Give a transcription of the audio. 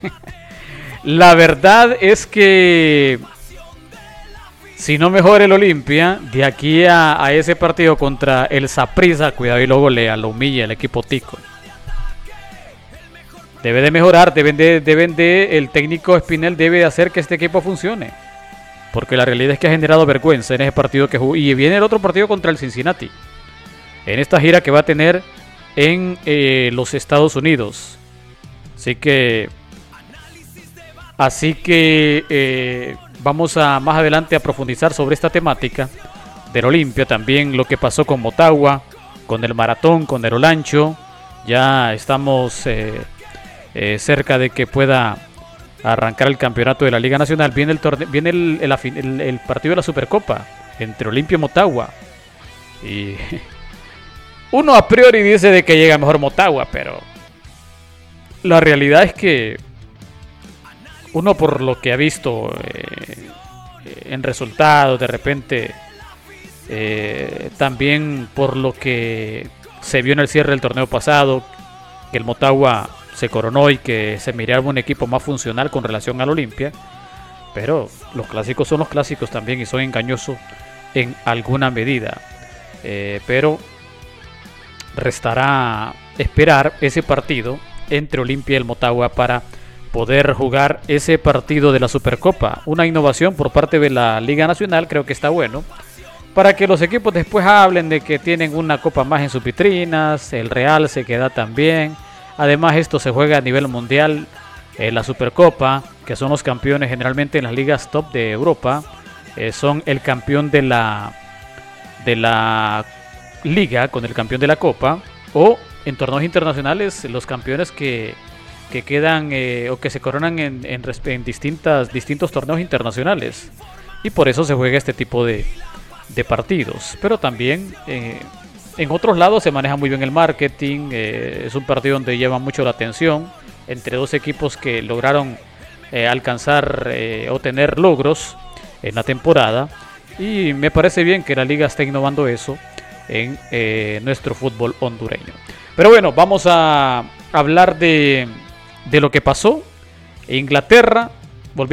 La verdad es que si no mejora el Olimpia, de aquí a ese partido contra el Saprissa, cuidado y lo golea, lo humilla el equipo tico. Debe de mejorar, el técnico Espinel debe de hacer que este equipo funcione. Porque la realidad es que ha generado vergüenza en ese partido que jugó. Y viene el otro partido contra el Cincinnati. En esta gira que va a tener en los Estados Unidos. Así que vamos a más adelante a profundizar sobre esta temática del Olimpia. También lo que pasó con Motagua, con el Maratón, con el Olancho. Ya estamos cerca de que pueda arrancar el campeonato de la Liga Nacional. Viene el partido de la Supercopa entre Olimpia y Motagua. Y uno a priori dice de que llega mejor Motagua, pero la realidad es que uno, por lo que ha visto en resultados, de repente también por lo que se vio en el cierre del torneo pasado, que el Motagua se coronó y que se miraba un equipo más funcional con relación al Olimpia. Pero los clásicos son los clásicos también y son engañosos en alguna medida. Pero restará esperar ese partido entre Olimpia y el Motagua para poder jugar ese partido de la Supercopa. Una innovación por parte de la Liga Nacional, creo que está bueno, para que los equipos después hablen de que tienen una copa más en sus vitrinas. El Real se queda también. Además, esto se juega a nivel mundial. La Supercopa, que son los campeones generalmente en las ligas top de Europa, son el campeón de la liga con el campeón de la copa, o en torneos internacionales los campeones que quedan o que se coronan en distintos torneos internacionales, y por eso se juega este tipo de partidos. Pero también en otros lados se maneja muy bien el marketing. Es un partido donde lleva mucho la atención entre dos equipos que lograron alcanzar o tener logros en la temporada, y me parece bien que la liga esté innovando eso en nuestro fútbol hondureño. Pero bueno, vamos a hablar de lo que pasó en Inglaterra.